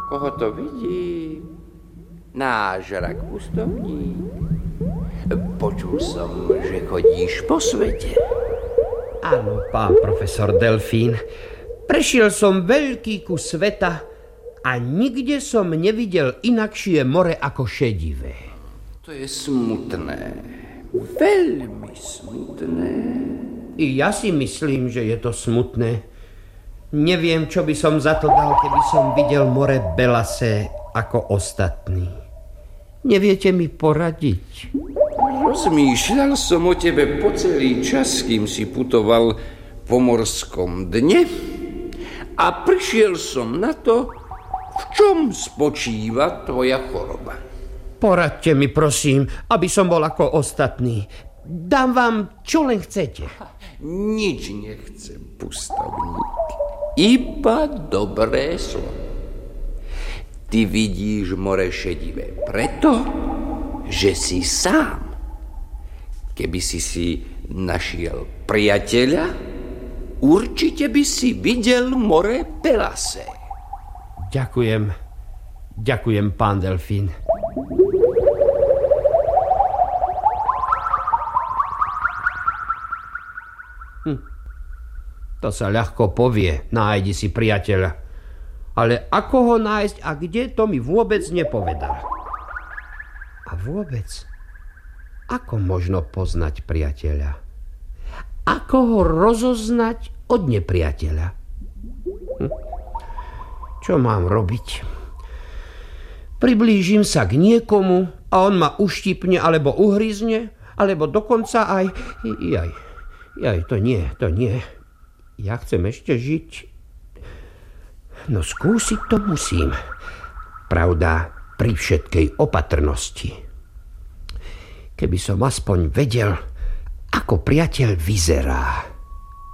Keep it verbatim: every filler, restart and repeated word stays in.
Koho to vidí? Náš rak pustovník. Počul som, že chodíš po svete. Áno, pán profesor Delfín. Prešiel som veľký kus sveta a nikde som nevidel inakšie more ako šedivé. To je smutné. Veľmi smutné. I ja si myslím, že je to smutné. Neviem, čo by som za to dal, keby som videl more belasé ako ostatní. Neviete mi poradiť? Rozmýšľal som o tebe po celý čas, kým si putoval po morskom dne a prišiel som na to, v čom spočíva tvoja choroba. Poradte mi, prosím, aby som bol ako ostatní. Dám vám, čo len chcete. Nič nechcem, pustovník. Iba dobré slovo. Ty vidíš more šedivé preto, že si sám. Keby si si našiel priateľa, určite by si videl more belasé. Ďakujem. Ďakujem, pán Delfín. Hm. To sa ľahko povie, nájdi si priateľa. Ale ako ho nájsť a kde, to mi vôbec nepovedal. A vôbec, ako možno poznať priateľa? Ako ho rozoznať od nepriateľa? Hm. Čo mám robiť? Priblížim sa k niekomu a on ma uštipne alebo uhryzne, alebo dokonca aj... Jaj, jaj, to nie, to nie. Ja chcem ešte žiť. No skúsiť to musím. Pravda, pri všetkej opatrnosti. Keby som aspoň vedel, ako priateľ vyzerá.